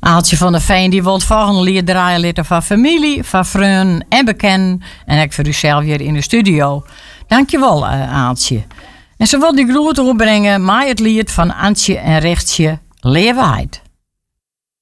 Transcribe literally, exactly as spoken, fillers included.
Aaltje van der Veen die wil het volgende lied draaien litten van familie, van vrienden en bekenden. En ik voor uzelf hier in de studio. Dankjewel, uh, Aaltje. En ze wil die groet opbrengen met het lied van Antje en Rechtje Leeuwheid.